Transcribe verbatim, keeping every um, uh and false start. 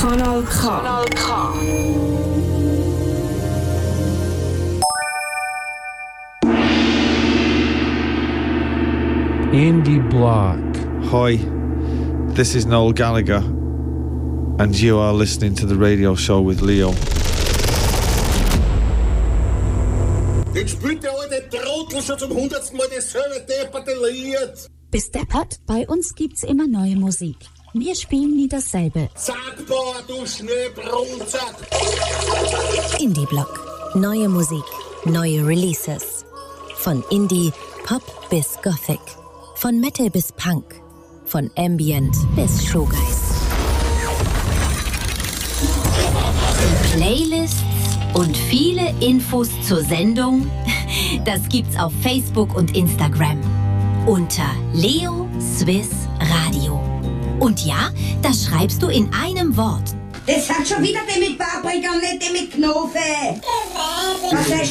Kanal K. Kanal K. Indie Block. Hi, this is Noel Gallagher, and you are listening to the radio show with Leo. Jetzt spielt der alte Trottel schon zum hundertsten Mal dasselbe depperte Lied. Bis deppert, bei uns gibt's immer neue Musik. Wir spielen nie dasselbe. Zack, boah, du Schneebrunzack. Indie Block. Neue Musik, neue Releases. Von Indie, Pop bis Gothic. Von Metal bis Punk. Von Ambient bis Showgeist. Playlists und viele Infos zur Sendung, das gibt's auf Facebook und Instagram. Unter Leo Swiss Radio. Und ja, das schreibst du in einem Wort. Das hat schon wieder die mit Paprika und nicht die mit Knofe. Was